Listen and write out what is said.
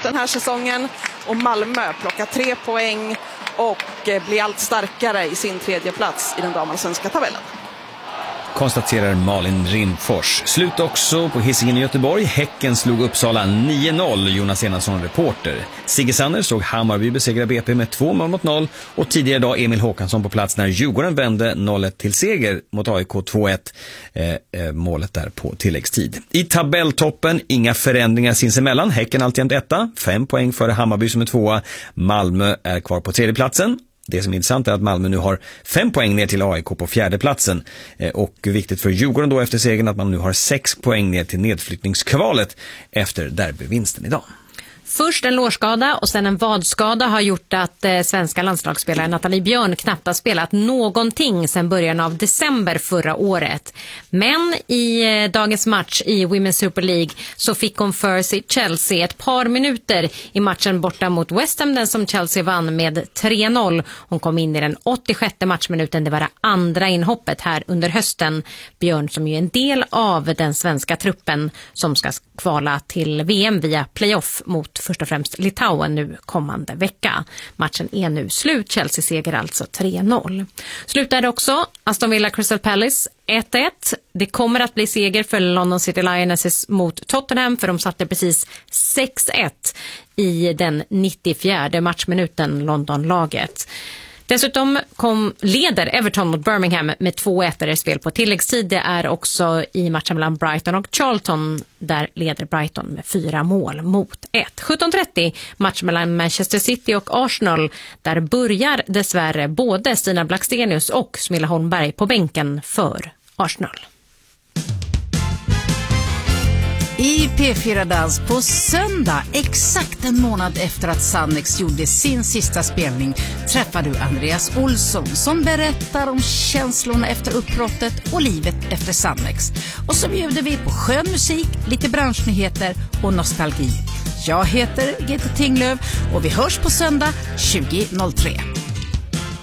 den här säsongen. Och Malmö plockar 3 poäng och blir allt starkare i sin 3:e plats i den damallsvenska tabellen. Konstaterar Malin Rindfors. Slut också på Hisingen i Göteborg. Häcken slog Uppsala 9-0. Jonas Enarsson, reporter. Sigge Sanner såg Hammarby besegra BP med 2-0. Och tidigare idag Emil Håkansson på plats när Djurgården vände 0-1 till seger mot AIK 2-1. Målet där på tilläggstid. I tabelltoppen inga förändringar sinsemellan. Häcken alltjämt 1, 5 poäng före Hammarby som är 2. Malmö är kvar på 3:e platsen. Det som är intressant är att Malmö nu har 5 poäng ner till AIK på 4:e platsen. Och viktigt för Djurgården då efter segern att man nu har 6 poäng ner till nedflyttningskvalet efter derbyvinsten idag. Först en lårskada och sen en vadskada har gjort att svenska landslagsspelaren Nathalie Björn knappt har spelat någonting sedan början av december förra året. Men i dagens match i Women's Super League så fick hon för sitt Chelsea ett par minuter i matchen borta mot West Ham, den som Chelsea vann med 3-0. Hon kom in i den 86:e matchminuten, det var det andra inhoppet här under hösten. Björn som ju är en del av den svenska truppen som ska kvala till VM via playoff mot först och främst Litauen nu kommande vecka. Matchen är nu slut. Chelsea seger alltså 3-0. Slutade också Aston Villa Crystal Palace 1-1. Det kommer att bli seger för London City Lionesses mot Tottenham för de satte precis 6-1 i den 94:e matchminuten London-laget. Dessutom leder Everton mot Birmingham med 2-1 i spel på tilläggstid. Det är också i matchen mellan Brighton och Charlton. Där leder Brighton med 4-1. 17:30 match mellan Manchester City och Arsenal. Där börjar dessvärre både Stina Blackstenius och Smilla Holmberg på bänken för Arsenal. I P4 Dans på söndag, exakt en månad efter att Sannex gjorde sin sista spelning, träffar du Andreas Olsson som berättar om känslorna efter uppbrottet och livet efter Sannex. Och så bjuder vi på skön musik, lite branschnyheter och nostalgi. Jag heter Greta Tinglöf och vi hörs på söndag 20:03.